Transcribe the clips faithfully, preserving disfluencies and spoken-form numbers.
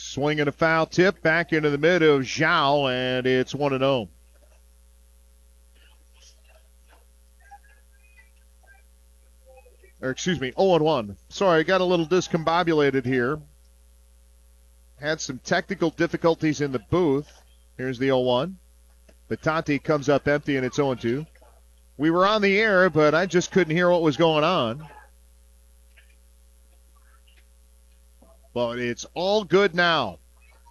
Swing and a foul tip back into the mid of Zhao, and it's one and oh. Or excuse me, oh and one. Sorry, I got a little discombobulated here. Had some technical difficulties in the booth. Here's the oh one. Bitante comes up empty, and it's oh and two. We were on the air, but I just couldn't hear what was going on. But it's all good now.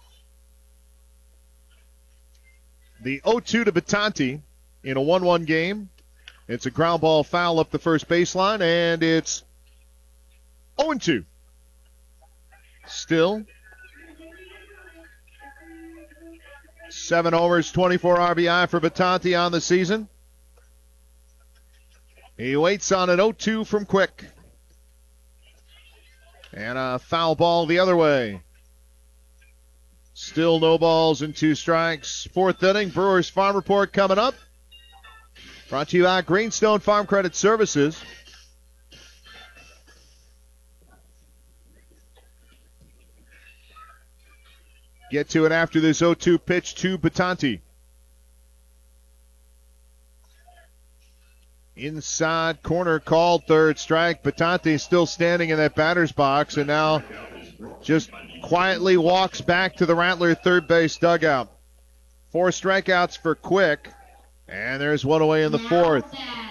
The oh two to Bitante in a one one game. It's a ground ball foul up the first baseline, and it's oh and two. Still, seven homers, twenty-four R B I for Bitante on the season. He waits on an oh two from Quick. And a foul ball the other way. Still no balls and two strikes. Fourth inning, Brewers Farm Report coming up. Brought to you by Greenstone Farm Credit Services. Get to it after this oh two pitch to Bitante. Inside corner called, third strike. Bitante still standing in that batter's box, and now just quietly walks back to the Rattler third base dugout. Four strikeouts for Quick, and there's one away in the fourth.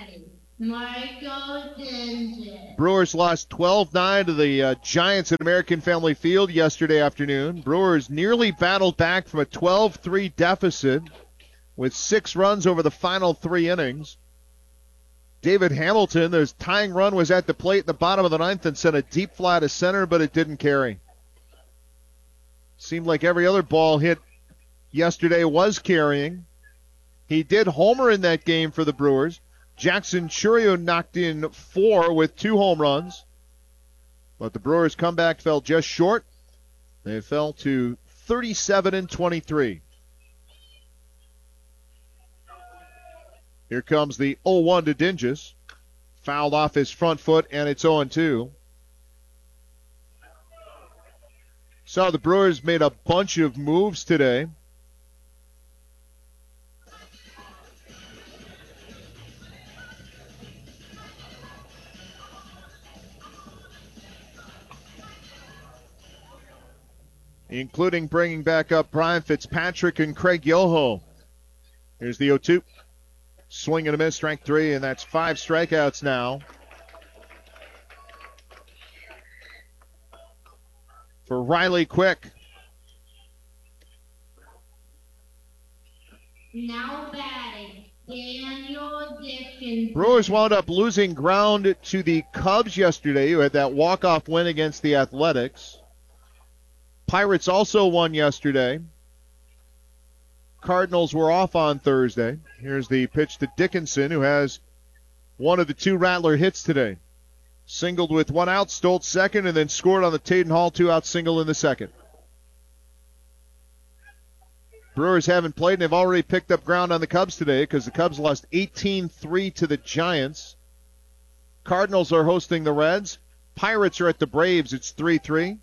Brewers lost twelve nine to the uh, Giants at American Family Field yesterday afternoon. Brewers nearly battled back from a twelve three deficit with six runs over the final three innings. David Hamilton, his tying run was at the plate in the bottom of the ninth and sent a deep fly to center, but it didn't carry. Seemed like every other ball hit yesterday was carrying. He did homer in that game for the Brewers. Jackson Chourio knocked in four with two home runs. But the Brewers' comeback fell just short. They fell to thirty-seven and twenty-three. Here comes the oh one to Dinges. Fouled off his front foot, and it's oh and two. So the Brewers made a bunch of moves today. Including bringing back up Brian Fitzpatrick and Craig Yoho. Here's the oh two. Swing and a miss, strike three, and that's five strikeouts now for Riley Quick. Now batting, Daniel Dickinson. Brewers wound up losing ground to the Cubs yesterday, who had that walk-off win against the Athletics. Pirates also won yesterday. Cardinals were off on Thursday. Here's the pitch to Dickinson, who has one of the two Rattler hits today. Singled with one out, stole second, and then scored on the Taden Hall two-out single in the second. Brewers haven't played, and they've already picked up ground on the Cubs today because the Cubs lost eighteen three to the Giants. Cardinals are hosting the Reds. Pirates are at the Braves. It's three three.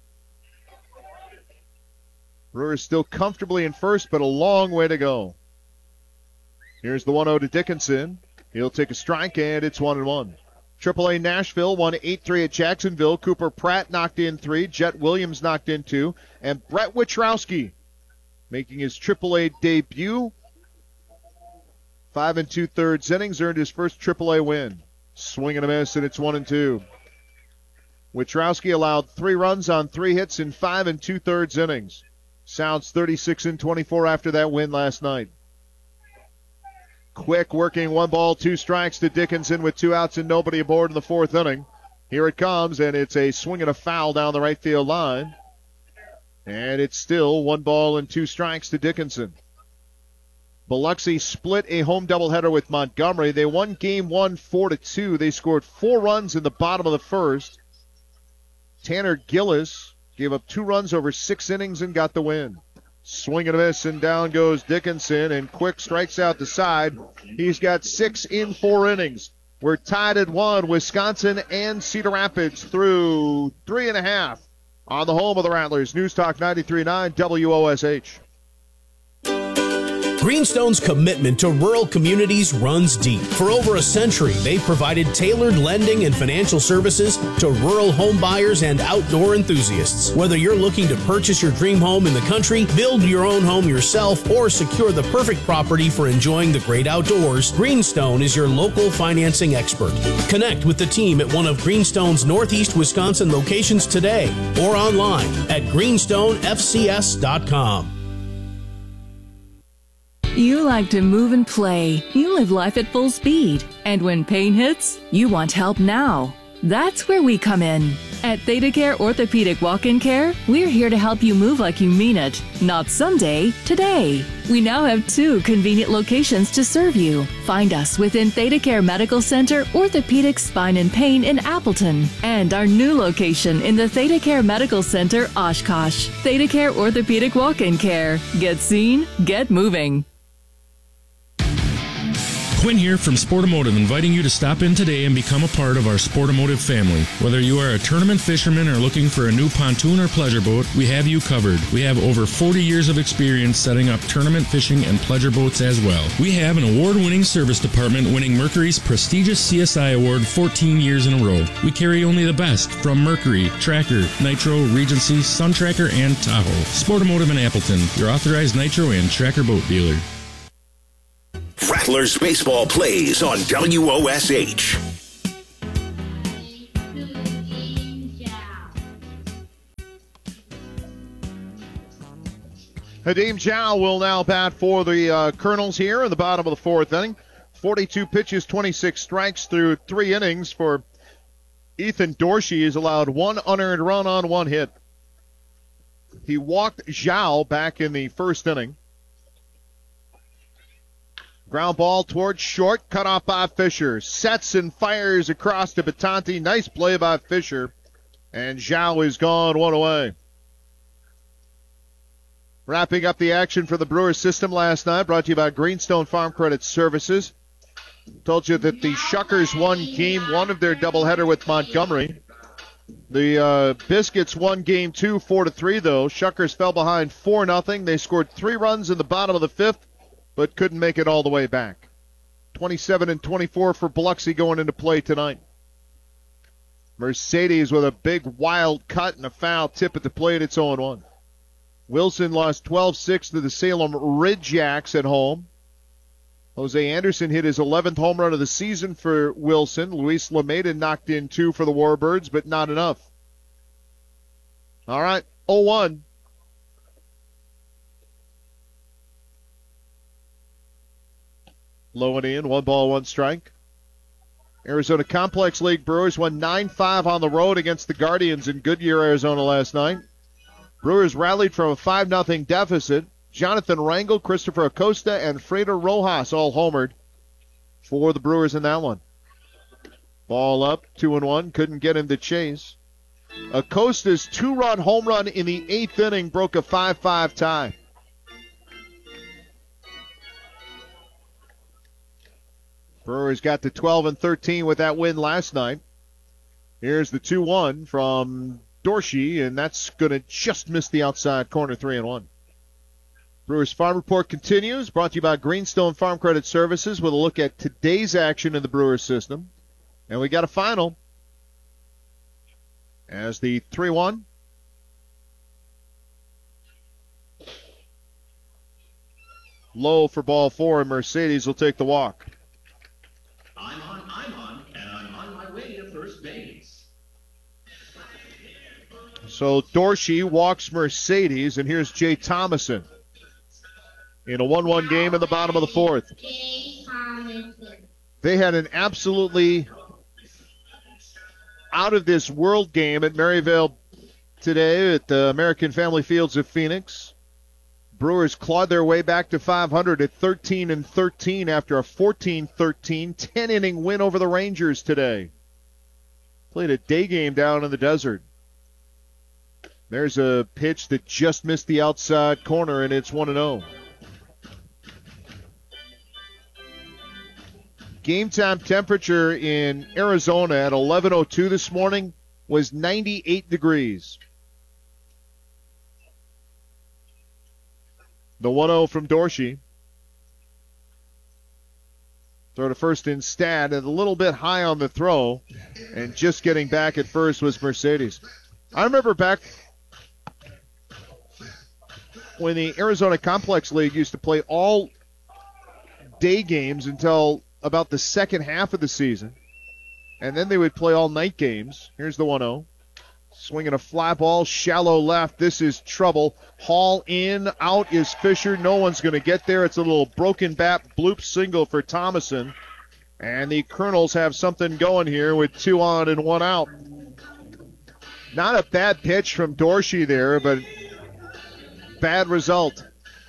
Brewers still comfortably in first, but a long way to go. Here's the one oh to Dickinson. He'll take a strike, and it's one and one. triple A Nashville won eight three at Jacksonville. Cooper Pratt knocked in three. Jet Williams knocked in two. And Brett Witrowski making his triple A debut. Five and two-thirds innings, earned his first triple A win. Swing and a miss, and it's one and two. Witrowski allowed three runs on three hits in five and two-thirds innings. Sounds thirty-six and twenty-four after that win last night. Quick working one ball, two strikes to Dickinson with two outs and nobody aboard in the fourth inning. Here it comes, and it's a swing and a foul down the right field line. And it's still one ball and two strikes to Dickinson. Biloxi split a home doubleheader with Montgomery. They won game one four to two. They scored four runs in the bottom of the first. Tanner Gillis gave up two runs over six innings and got the win. Swing and a miss, and down goes Dickinson, and Quick strikes out the side. He's got six in four innings. We're tied at one, Wisconsin and Cedar Rapids through three and a half. on the home of the Rattlers, News Talk ninety-three point nine W O S H. Greenstone's commitment to rural communities runs deep. For over a century, they've provided tailored lending and financial services to rural home buyers and outdoor enthusiasts. Whether you're looking to purchase your dream home in the country, build your own home yourself, or secure the perfect property for enjoying the great outdoors, Greenstone is your local financing expert. Connect with the team at one of Greenstone's Northeast Wisconsin locations today or online at greenstone f c s dot com. You like to move and play. You live life at full speed. And when pain hits, you want help now. That's where we come in. At ThedaCare Orthopedic Walk-In Care, we're here to help you move like you mean it. Not someday, today. We now have two convenient locations to serve you. Find us within ThedaCare Medical Center, Orthopedic Spine and Pain in Appleton, and our new location in the ThedaCare Medical Center, Oshkosh. ThedaCare Orthopedic Walk-In Care. Get seen, get moving. Quinn here from Sportomotive, inviting you to stop in today and become a part of our Sportomotive family. Whether you are a tournament fisherman or looking for a new pontoon or pleasure boat, we have you covered. We have over forty years of experience setting up tournament fishing and pleasure boats as well. We have an award-winning service department winning Mercury's prestigious C S I award fourteen years in a row. We carry only the best from Mercury, Tracker, Nitro, Regency, Sun Tracker, and Tahoe. Sportomotive in Appleton, your authorized Nitro and Tracker boat dealer. Rattlers Baseball plays on W O S H. Hadim Chow will now bat for the uh, Colonels here in the bottom of the fourth inning. forty-two pitches, twenty-six strikes through three innings for Ethan Dorsey. He's allowed one unearned run on one hit. He walked Zhao back in the first inning. Ground ball towards short, cut off by Fisher. Sets and fires across to Batanti. Nice play by Fisher. And Zhao is gone one away. Wrapping up the action for the Brewers system last night, brought to you by Greenstone Farm Credit Services. Told you that the Shuckers won game one of their doubleheader with Montgomery. The uh, Biscuits won game two, four to three though. Shuckers fell behind four nothing. They scored three runs in the bottom of the fifth, but couldn't make it all the way back. twenty-seven and twenty-four for Biloxi going into play tonight. Mercedes with a big wild cut and a foul tip at the plate. It's oh one. Wilson lost twelve six to the Salem Ridgejacks at home. Jose Anderson hit his eleventh home run of the season for Wilson. Luis Lameda knocked in two for the Warbirds, but not enough. All right, oh one. Low and in, one ball, one strike. Arizona Complex League Brewers won nine five on the road against the Guardians in Goodyear, Arizona last night. Brewers rallied from a five nothing deficit. Jonathan Rangel, Christopher Acosta, and Fredo Rojas all homered for the Brewers in that one. Ball up, two and one, couldn't get him to chase. Acosta's two-run home run in the eighth inning broke a five five tie. Brewers got to twelve and thirteen with that win last night. Here's the two one from Dorsey, and that's going to just miss the outside corner, three and one. Brewers Farm Report continues, brought to you by Greenstone Farm Credit Services with a look at today's action in the Brewers system. And we got a final as the three one. Low for ball four, and Mercedes will take the walk. I'm on, I'm on, and I'm on my way to first base. So Dorsey walks Mercedes, and here's Jay Thomason in a one one game in the bottom of the fourth. They had an absolutely out-of-this-world game at Maryvale today at the American Family Fields of Phoenix. Brewers clawed their way back to five hundred at thirteen and thirteen after a fourteen thirteen ten-inning win over the Rangers today. Played a day game down in the desert. There's a pitch that just missed the outside corner, and it's one and oh. Game time temperature in Arizona at eleven oh two this morning was ninety-eight degrees. The one oh from Dorsey. Throw to first instead, and a little bit high on the throw, and just getting back at first was Mercedes. I remember back when the Arizona Complex League used to play all day games until about the second half of the season, and then they would play all night games. Here's the one oh. Swinging a fly ball, shallow left. This is trouble. Hall in, out is Fisher. No one's going to get there. It's a little broken bat bloop single for Thomason. And the Colonels have something going here with two on and one out. Not a bad pitch from Dorsey there, but bad result.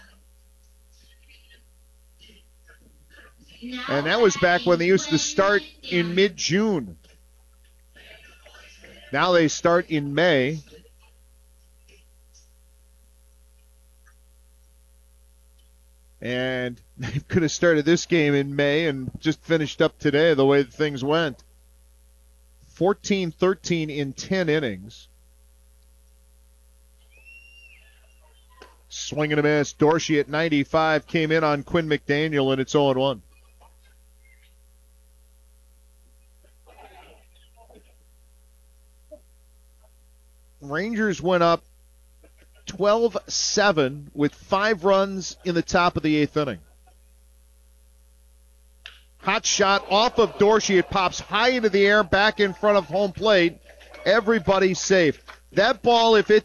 And that was back when they used to start in mid-June. Now they start in May. And they could have started this game in May and just finished up today the way things went. fourteen thirteen in ten innings. Swing and a miss. Dorsey at ninety-five came in on Quinn McDaniel, and it's oh one. Rangers went up twelve seven with five runs in the top of the eighth inning. Hot shot off of Dorsey. It pops high into the air, back in front of home plate. Everybody's safe. That ball, if it